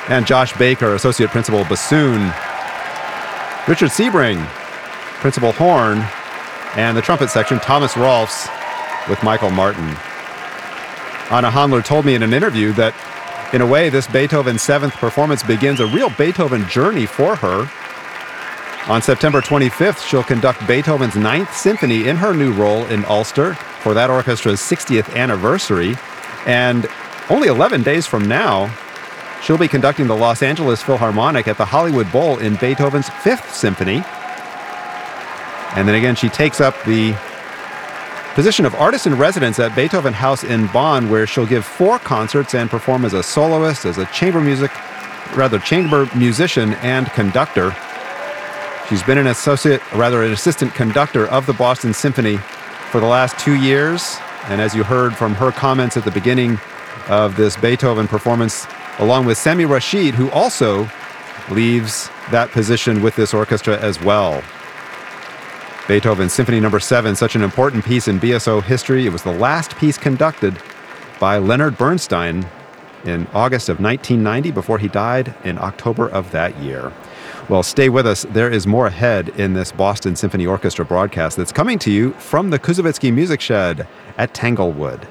and Josh Baker, Associate Principal, bassoon. Richard Sebring, Principal, horn, and the trumpet section, Thomas Rolfs with Michael Martin. Anna Handler told me in an interview that, in a way, this Beethoven 7th performance begins a real Beethoven journey for her. On September 25th, she'll conduct Beethoven's 9th Symphony in her new role in Ulster for that orchestra's 60th anniversary. And only 11 days from now, she'll be conducting the Los Angeles Philharmonic at the Hollywood Bowl in Beethoven's 5th Symphony. And then again, she takes up the position of artist in residence at Beethoven House in Bonn, where she'll give 4 concerts and perform as a soloist, as a chamber musician and conductor. She's been an assistant conductor of the Boston Symphony for the last 2 years. And as you heard from her comments at the beginning of this Beethoven performance, along with Sami Rashid, who also leaves that position with this orchestra as well. Beethoven Symphony No. 7, such an important piece in BSO history. It was the last piece conducted by Leonard Bernstein in August of 1990 before he died in October of that year. Well, stay with us. There is more ahead in this Boston Symphony Orchestra broadcast that's coming to you from the Kuzovitsky Music Shed at Tanglewood.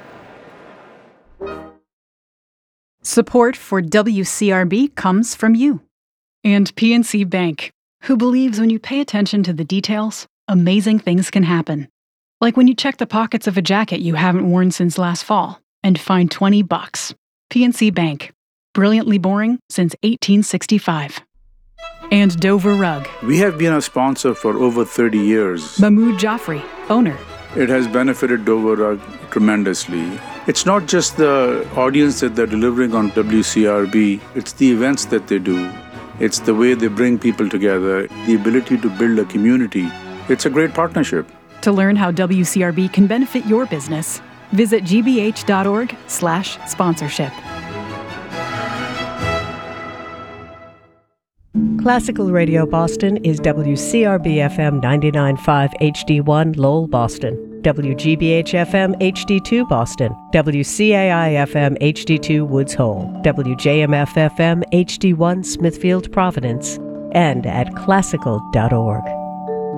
Support for WCRB comes from you and PNC Bank, who believes when you pay attention to the details, amazing things can happen. Like when you check the pockets of a jacket you haven't worn since last fall and find $20. PNC Bank. Brilliantly boring since 1865. And Dover Rug. We have been a sponsor for over 30 years. Mahmoud Jaffrey, owner. It has benefited Dover Rug tremendously. It's not just the audience that they're delivering on WCRB, it's the events that they do. It's the way they bring people together, the ability to build a community. It's a great partnership. To learn how WCRB can benefit your business, visit gbh.org/sponsorship. Classical Radio Boston is WCRB-FM 99.5 HD1 Lowell, Boston, WGBH-FM HD2 Boston, WCAI-FM HD2 Woods Hole, WJMF-FM HD1 Smithfield, Providence, and at classical.org.